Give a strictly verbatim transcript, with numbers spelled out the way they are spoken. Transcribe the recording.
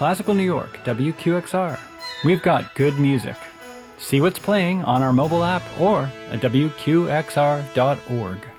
Classical New York, W Q X R. We've got good music. See what's playing on our mobile app or at W Q X R dot org.